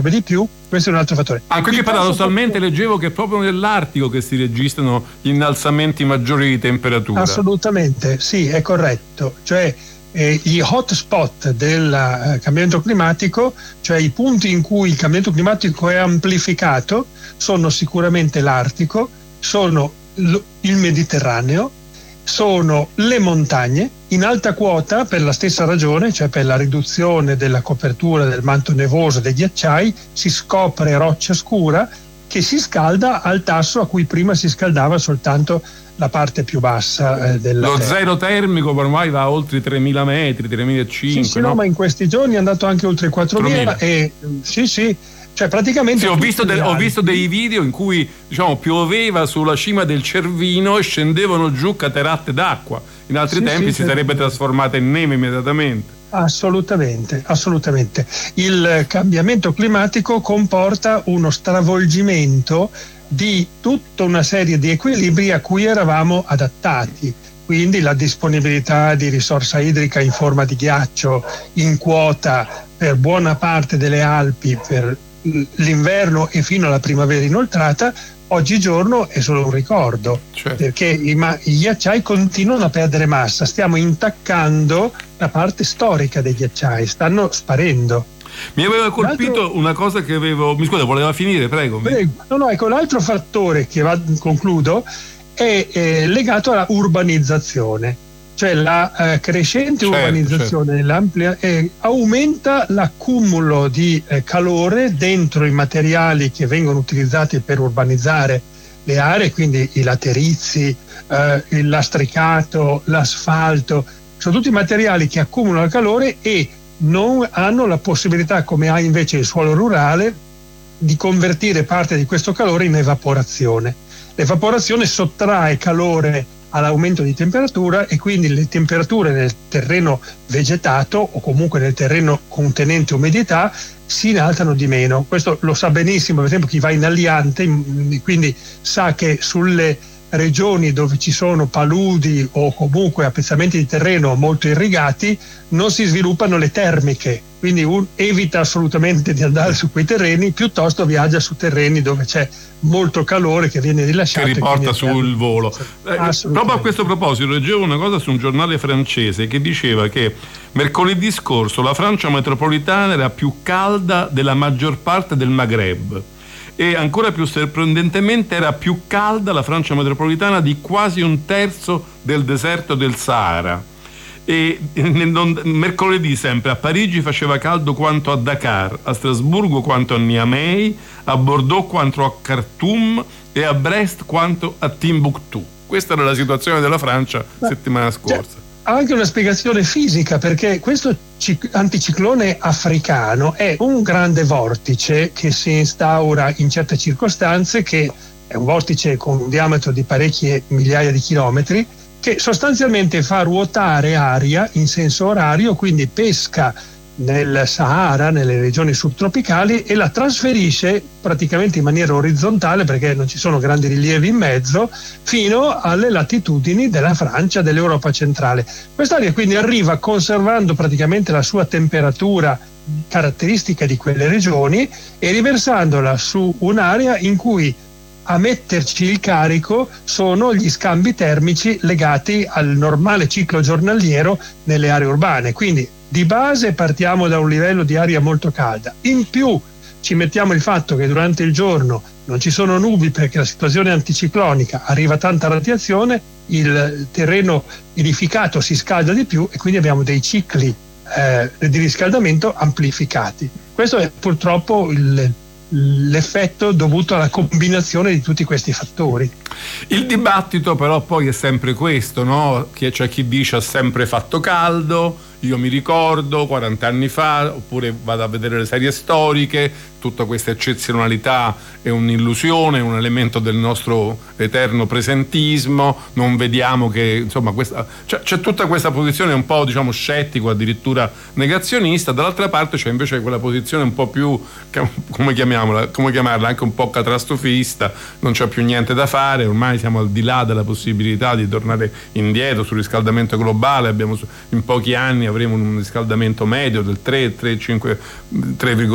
di più, questo è un altro fattore. Anche che paradossalmente leggevo che è proprio nell'Artico che si registrano gli innalzamenti maggiori di temperatura. Assolutamente, sì, è corretto. Cioè gli hotspot del cambiamento climatico, cioè i punti in cui il cambiamento climatico è amplificato, sono sicuramente l'Artico, sono il Mediterraneo, sono le montagne in alta quota per la stessa ragione, cioè per la riduzione della copertura del manto nevoso dei ghiacciai, si scopre roccia scura che si scalda al tasso a cui prima si scaldava soltanto la parte più bassa della Lo terra. Zero termico ormai va a oltre 3.000 metri, 3.500. Sì, no, ma in questi giorni è andato anche oltre i 4.000 e sì, cioè praticamente... Sì, ho visto dei video in cui, diciamo, pioveva sulla cima del Cervino e scendevano giù cataratte d'acqua. In altri tempi si sarebbe trasformata in neve immediatamente. Assolutamente. Il cambiamento climatico comporta uno stravolgimento di tutta una serie di equilibri a cui eravamo adattati. Quindi la disponibilità di risorsa idrica in forma di ghiaccio in quota per buona parte delle Alpi per l'inverno e fino alla primavera inoltrata, oggigiorno è solo un ricordo, perché i ghiacciai continuano a perdere massa, stiamo intaccando la parte storica dei ghiacciai, stanno sparendo. Mi aveva colpito una cosa che avevo... Mi scusa, voleva finire, prego. No, ecco, l'altro fattore che concludo è legato alla urbanizzazione, cioè la crescente urbanizzazione aumenta l'accumulo di calore dentro i materiali che vengono utilizzati per urbanizzare le aree, quindi i laterizi, il lastricato, l'asfalto, sono tutti materiali che accumulano calore e non hanno la possibilità, come ha invece il suolo rurale, di convertire parte di questo calore in evaporazione. L'evaporazione sottrae calore all'aumento di temperatura e quindi le temperature nel terreno vegetato o comunque nel terreno contenente umidità si innalzano di meno. Questo lo sa benissimo, per esempio, chi va in Aliante, quindi sa che sulle regioni dove ci sono paludi o comunque appezzamenti di terreno molto irrigati non si sviluppano le termiche, quindi evita assolutamente di andare su quei terreni, piuttosto viaggia su terreni dove c'è molto calore che viene rilasciato che riporta sul volo. Proprio a questo proposito leggevo una cosa su un giornale francese che diceva che mercoledì scorso la Francia metropolitana era più calda della maggior parte del Maghreb e ancora più sorprendentemente era più calda la Francia metropolitana di quasi un terzo del deserto del Sahara. E mercoledì sempre a Parigi faceva caldo quanto a Dakar, a Strasburgo quanto a Niamey, a Bordeaux quanto a Khartoum e a Brest quanto a Timbuktu. Questa era la situazione della Francia settimana scorsa. Ha anche una spiegazione fisica, perché questo anticiclone africano è un grande vortice che si instaura in certe circostanze, che è un vortice con un diametro di parecchie migliaia di chilometri, che sostanzialmente fa ruotare aria in senso orario, quindi pesca nel Sahara, nelle regioni subtropicali, e la trasferisce praticamente in maniera orizzontale, perché non ci sono grandi rilievi in mezzo, fino alle latitudini della Francia, dell'Europa centrale. Quest'aria quindi arriva conservando praticamente la sua temperatura caratteristica di quelle regioni e riversandola su un'area in cui a metterci il carico sono gli scambi termici legati al normale ciclo giornaliero nelle aree urbane. Quindi di base partiamo da un livello di aria molto calda, in più ci mettiamo il fatto che durante il giorno non ci sono nubi perché la situazione è anticiclonica, arriva tanta radiazione, il terreno edificato si scalda di più e quindi abbiamo dei cicli di riscaldamento amplificati. Questo è purtroppo l'effetto dovuto alla combinazione di tutti questi fattori. Il dibattito però poi è sempre questo, no? C'è chi dice ha sempre fatto caldo, io mi ricordo 40 anni fa, oppure vado a vedere le serie storiche, tutta questa eccezionalità è un'illusione, un elemento del nostro eterno presentismo, non vediamo che, insomma, c'è tutta questa posizione un po', diciamo, scettico, addirittura negazionista. Dall'altra parte c'è invece quella posizione un po' più, come chiamarla, anche un po' catastrofista, non c'è più niente da fare, ormai siamo al di là della possibilità di tornare indietro sul riscaldamento globale, in pochi anni avremo un riscaldamento medio del 3,5